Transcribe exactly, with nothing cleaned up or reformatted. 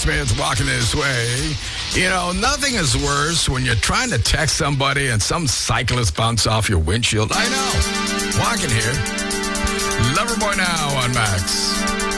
Smith walking this way. You know, nothing is worse when you're trying to text somebody and some cyclist bounce off your windshield. I know. Walking here. Loverboy now on Max.